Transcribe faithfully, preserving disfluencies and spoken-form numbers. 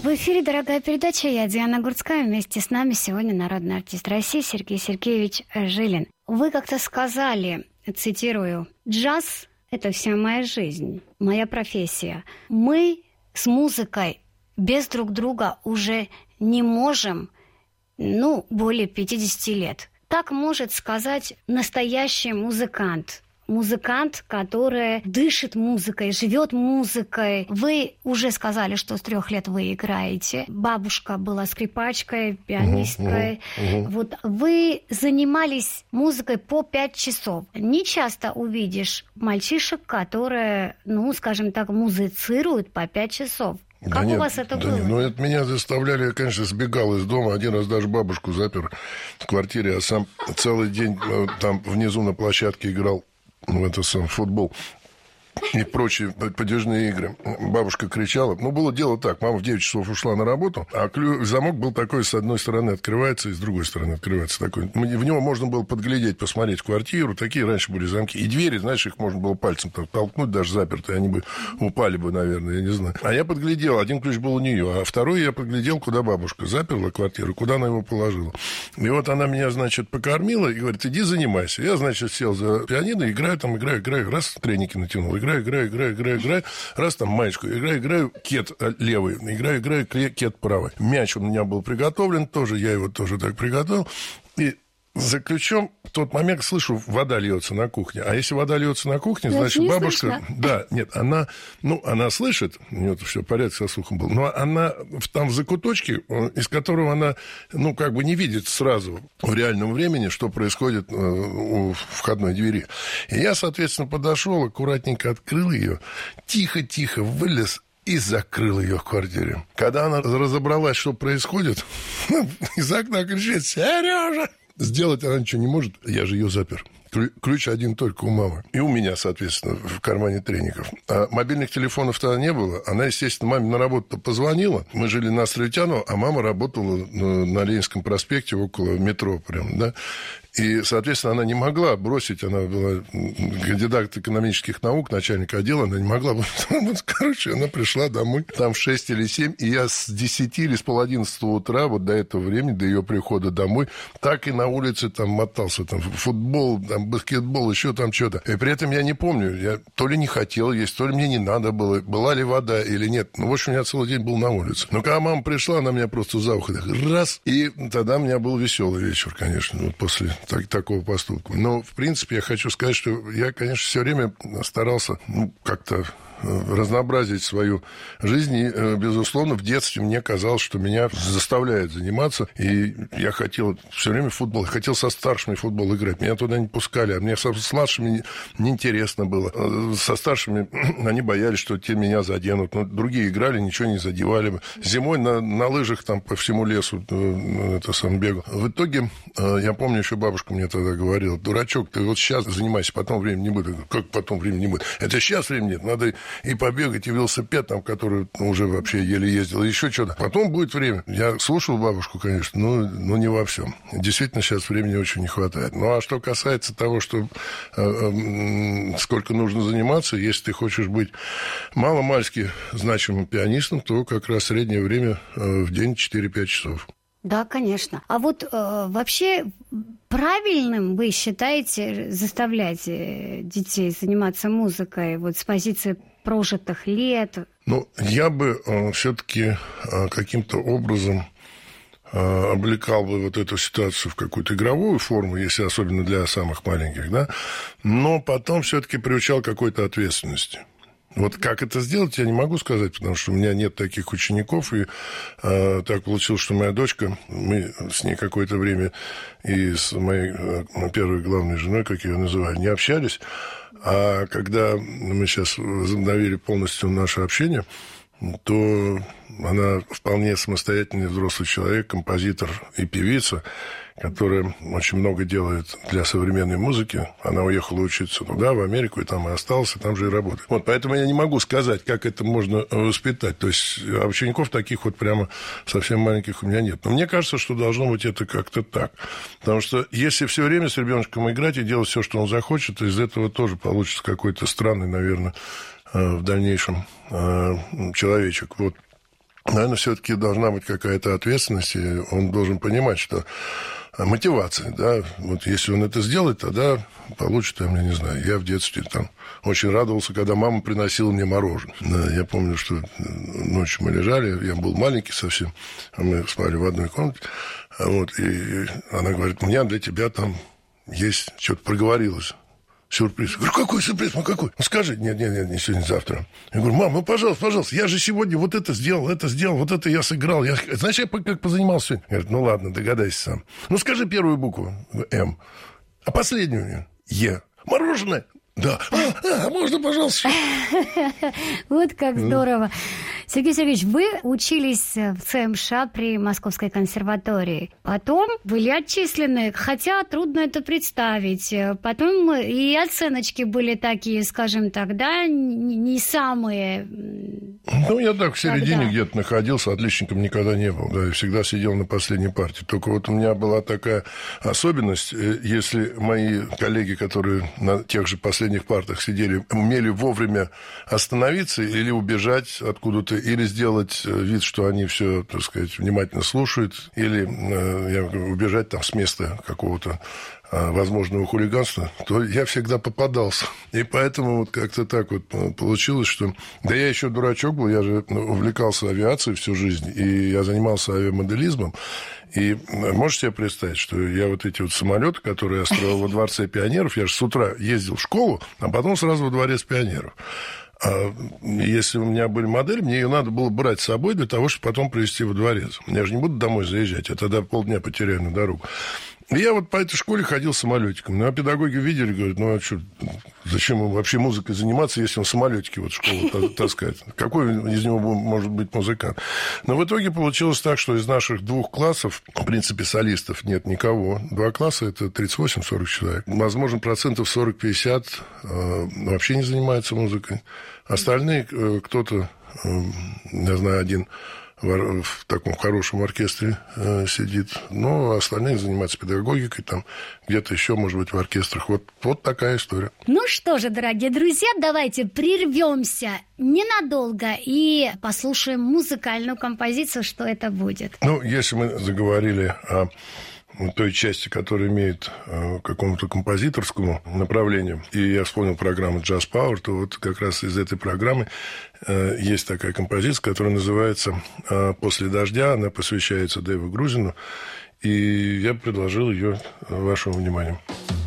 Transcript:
В эфире «Дорогая передача». Я Диана Гурцкая. Вместе с нами сегодня народный артист России Сергей Сергеевич Жилин. Вы как-то сказали, цитирую, «Джаз – это вся моя жизнь, моя профессия. Мы с музыкой без друг друга уже не можем, ну, более пятьдесят лет». Так может сказать настоящий музыкант. Музыкант, который дышит музыкой, живет музыкой. Вы уже сказали, что с трех лет вы играете. Бабушка была скрипачкой, пианисткой. Uh-huh, uh-huh. Вот вы занимались музыкой по пять часов. Не часто увидишь мальчишек, которые, ну, скажем так, музицируют по пять часов. Как да у нет, вас это да было? Нет, ну, это меня заставляли, я, конечно, сбегал из дома. Один раз даже бабушку запер в квартире, а сам целый день там внизу на площадке играл в это сам футбол и прочие подвижные игры. Бабушка кричала. Ну, было дело так. Мама в девять часов ушла на работу, а клю... замок был такой, с одной стороны открывается, и с другой стороны открывается такой. В него можно было подглядеть, посмотреть квартиру. Такие раньше были замки. И двери, знаешь, их можно было пальцем так толкнуть, даже запертые. Они бы упали бы, наверное, я не знаю. А я подглядел. Один ключ был у нее, а второй я подглядел, куда бабушка заперла квартиру, куда она его положила. И вот она меня, значит, покормила и говорит, иди занимайся. Я, значит, сел за пианино, играю там, играю, играю. Раз, треники натянул. Играю, играю, играю, играю, играю. Раз там маечку, играю, играю, кет левый, играю, играю, кет правый. Мяч у меня был приготовлен тоже, я его тоже так приготовил. И за ключом в тот момент слышу, вода льется на кухне. А если вода льется на кухне, но значит, бабушка... Слышно. Да, нет, она... Ну, она слышит, у нее все в порядке со слухом было, но она там в закуточке, из которого она, ну, как бы не видит сразу в реальном времени, что происходит у входной двери. И я, соответственно, подошел, аккуратненько открыл ее, тихо-тихо вылез и закрыл ее в квартире. Когда она разобралась, что происходит, из окна кричит: «Сережа!» Сделать она ничего не может, я же ее запер. Ключ один только у мамы. И у меня, соответственно, в кармане треников. А мобильных телефонов тогда не было. Она, естественно, маме на работу позвонила. Мы жили на Стрельтянова, а мама работала на Ленинском проспекте около метро прям, да. И, соответственно, она не могла бросить, она была кандидат экономических наук, начальник отдела, она не могла. Вот, короче, она пришла домой, там в шесть или семь, и я с десяти или с полодиннадцатого утра, вот до этого времени, до ее прихода домой, так и на улице там мотался, там футбол, там баскетбол, еще там что-то. И при этом я не помню, я то ли не хотел есть, то ли мне не надо было, была ли вода или нет. Ну, в общем, я целый день был на улице. Но когда мама пришла, она меня просто за ухо так раз, и тогда у меня был веселый вечер, конечно, вот после так, такого поступка. Но, в принципе, я хочу сказать, что я, конечно, все время старался, ну, как-то разнообразить свою жизнь. И, безусловно, в детстве мне казалось, что меня заставляют заниматься. И я хотел все время в футбол. Я хотел со старшими в футбол играть. Меня туда не пускали. А мне со младшими неинтересно было. Со старшими они боялись, что те меня заденут. Но другие играли, ничего не задевали. Зимой на, на лыжах там по всему лесу это сам бегал. В итоге, я помню, еще бабушка мне тогда говорила: дурачок, ты вот сейчас занимайся, потом времени не будет. Как потом времени не будет? Это сейчас времени нет. Надо и побегать, и велосипед, там, который уже вообще еле ездил, и еще что-то. Потом будет время. Я слушал бабушку, конечно, но, но не во всем. Действительно, сейчас времени очень не хватает. Ну, а что касается того, что э, э, сколько нужно заниматься, если ты хочешь быть маломальски значимым пианистом, то как раз среднее время э, в день четыре-пять часов. Да, конечно. А вот э, вообще правильным вы считаете заставлять детей заниматься музыкой вот с позиции прожитых лет? Ну, я бы э, все-таки э, каким-то образом э, облекал бы вот эту ситуацию в какую-то игровую форму, если особенно для самых маленьких, да, но потом все-таки приучал к какой-то ответственности. Вот как это сделать, я не могу сказать, потому что у меня нет таких учеников, и э, так получилось, что моя дочка, мы с ней какое-то время и с моей э, первой главной женой, как я ее называю, не общались, а когда мы сейчас возобновили полностью наше общение, то она вполне самостоятельный взрослый человек, композитор и певица, которая очень много делает для современной музыки. Она уехала учиться туда, в Америку, и там и осталась, и там же и работает. Вот, поэтому я не могу сказать, как это можно воспитать. То есть учеников таких вот прямо совсем маленьких у меня нет. Но мне кажется, что должно быть это как-то так. Потому что если все время с ребеночком играть и делать все, что он захочет, то из этого тоже получится какой-то странный, наверное, в дальнейшем человечек. Вот. наверное, все-таки должна быть какая-то ответственность, и он должен понимать, что мотивация, да, вот если он это сделает, тогда получит, там, я не знаю, я в детстве там очень радовался, когда мама приносила мне мороженое. Да, я помню, что ночью мы лежали, я был маленький совсем, а мы спали в одной комнате, вот, и она говорит, у меня для тебя там есть, что-то проговорилось. Сюрприз. Я говорю, какой сюрприз? Ну, какой? Ну, скажи. Нет, нет, нет, не сегодня, завтра. Я говорю, мам, ну, пожалуйста, пожалуйста, я же сегодня вот это сделал, это сделал, вот это я сыграл. Я... Знаешь, я как позанимался сегодня? Говорит, ну, ладно, догадайся сам. Ну, скажи первую букву. М. А последнюю? Е. Мороженое? Да. А, а, можно, пожалуйста? Вот как здорово. Сергей Сергеевич, вы учились в ЦМШ при Московской консерватории. Потом были отчислены, хотя трудно это представить. Потом и оценочки были такие, скажем так, да, не самые... Ну, я так в середине Когда? где-то находился, отличником никогда не был, да, и всегда сидел на последней партии. Только вот у меня была такая особенность, если мои коллеги, которые на тех же последних партах сидели, умели вовремя остановиться или убежать откуда-то, или сделать вид, что они все, так сказать, внимательно слушают, или э, я говорю, убежать там с места какого-то э, возможного хулиганства, то я всегда попадался. И поэтому вот как-то так вот получилось, что... Да я еще дурачок был, я же увлекался авиацией всю жизнь, и я занимался авиамоделизмом. И можете себе представить, что я вот эти вот самолеты, которые я строил во Дворце пионеров, я же с утра ездил в школу, а потом сразу во Дворец пионеров. А если у меня были модели, мне ее надо было брать с собой для того, чтобы потом привезти во дворец. Я же не буду домой заезжать, я тогда полдня потеряю на дорогу. И я вот по этой школе ходил самолетиком. Ну, а педагоги видели, говорят, ну, а что, зачем ему вообще музыкой заниматься, если он самолетики вот в школу таскает? Какой из него может быть музыкант? Но в итоге получилось так, что из наших двух классов, в принципе, солистов нет никого. Два класса – это тридцать восемь сорок человек. Возможно, процентов сорок-пятьдесят э, вообще не занимаются музыкой. Остальные, э, кто-то, э, я знаю, один... в таком хорошем оркестре э, сидит. Но остальные занимаются педагогикой, там где-то еще, может быть, в оркестрах. Вот, вот такая история. Ну что же, дорогие друзья, давайте прервемся ненадолго и послушаем музыкальную композицию, что это будет. Ну, если мы заговорили о той части, которая имеет э, какому-то композиторскому направлению, и я вспомнил программу Jazz Power, то вот как раз из этой программы э, есть такая композиция, которая называется э, «После дождя», она посвящается Дэйву Грузину, и я предложил ее вашему вниманию.